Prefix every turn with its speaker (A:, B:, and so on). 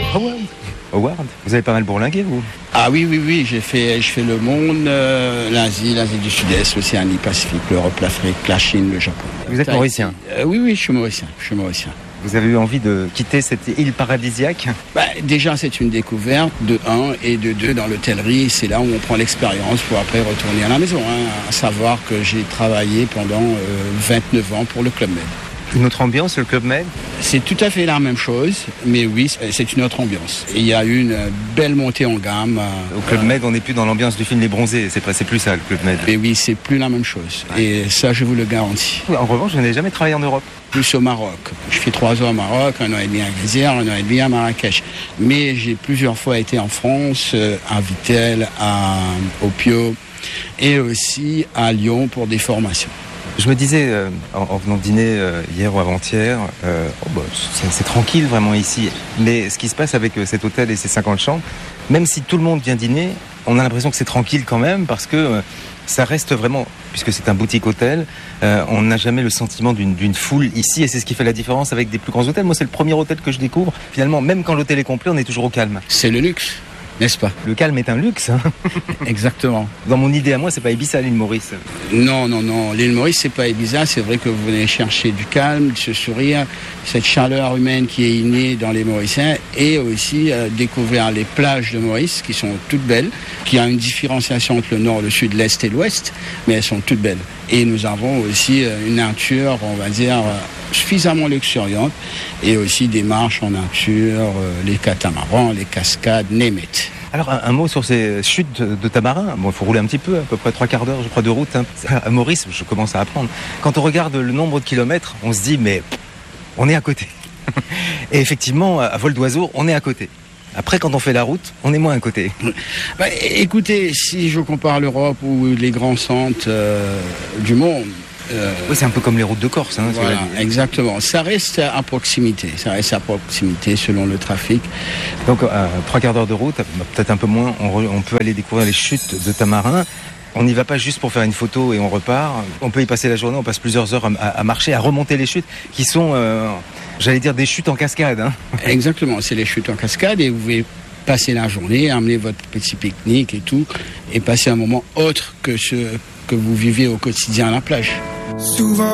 A: Howard, vous avez pas mal bourlingué, vous?
B: Ah oui, je fais le monde, l'Asie du Sud-Est, l'Océanie Pacifique, l'Europe, l'Afrique, la Chine, le Japon.
A: Vous êtes mauricien?
B: Oui, je suis mauricien.
A: Vous avez eu envie de quitter cette île paradisiaque?
B: Déjà, c'est une découverte de 1 et de 2 dans l'hôtellerie. C'est là où on prend l'expérience pour après retourner à la maison. À savoir que j'ai travaillé pendant 29 ans pour le Club Med.
A: Une autre ambiance, le Club Med?
B: C'est tout à fait la même chose, mais oui, c'est une autre ambiance. Et il y a eu une belle montée en gamme.
A: Au Club Med, on n'est plus dans l'ambiance du film Les Bronzés, c'est plus ça, le Club Med.
B: Et oui, c'est plus la même chose. Ouais. Et ça, je vous le garantis.
A: En revanche, je n'ai jamais travaillé en Europe.
B: Plus au Maroc. Je fais 3 ans au Maroc, 1 an et demi à Agadir, 1 an et demi à Marrakech. Mais j'ai plusieurs fois été en France, à Vittel, au Pio, et aussi à Lyon pour des formations.
A: Je me disais, en venant dîner hier ou avant-hier, c'est tranquille vraiment ici. Mais ce qui se passe avec cet hôtel et ces 50 chambres, même si tout le monde vient dîner, on a l'impression que c'est tranquille quand même, parce que ça reste vraiment, puisque c'est un boutique hôtel, on n'a jamais le sentiment d'une foule ici, et c'est ce qui fait la différence avec des plus grands hôtels. Moi, c'est le premier hôtel que je découvre. Finalement, même quand l'hôtel est complet, on est toujours au calme.
B: C'est le luxe, n'est-ce pas?
A: Le calme est un luxe. Hein.
B: Exactement.
A: Dans mon idée à moi, c'est pas Ibiza, l'île Maurice.
B: Non. L'île Maurice, c'est pas Ibiza. C'est vrai que vous venez chercher du calme, ce sourire, cette chaleur humaine qui est innée dans les Mauriciens, et aussi découvrir les plages de Maurice qui sont toutes belles, qui a une différenciation entre le nord, le sud, l'est et l'ouest, mais elles sont toutes belles. Et nous avons aussi une nature, on va dire, suffisamment luxuriante, et aussi des marches en nature, les catamarans, les cascades, name it.
A: Alors un mot sur ces chutes de Tamarin. Bon, il faut rouler un petit peu, à peu près 3/4 d'heure, je crois, de route. Hein. À Maurice, je commence à apprendre. Quand on regarde le nombre de kilomètres, on se dit, mais on est à côté. Et effectivement, à vol d'oiseau, on est à côté. Après, quand on fait la route, on est moins à côté.
B: Écoutez, si je compare l'Europe ou les grands centres du monde...
A: Oui, c'est un peu comme les routes de Corse. Hein,
B: voilà, exactement. Ça reste à proximité. Selon le trafic.
A: Donc, 3/4 d'heure de route, peut-être un peu moins, on peut aller découvrir les chutes de Tamarin. On n'y va pas juste pour faire une photo et on repart. On peut y passer la journée, on passe plusieurs heures à marcher, à remonter les chutes qui sont, j'allais dire, des chutes en cascade. Hein.
B: Exactement, c'est les chutes en cascade, et vous pouvez passer la journée, amener votre petit pique-nique et tout, et passer un moment autre que ce que vous vivez au quotidien à la plage. Souvent.